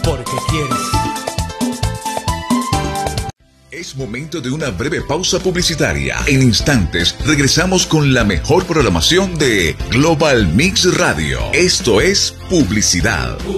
porque quieres. Es momento de una breve pausa publicitaria. En instantes regresamos con la mejor programación de Global Mix Radio. Esto es publicidad.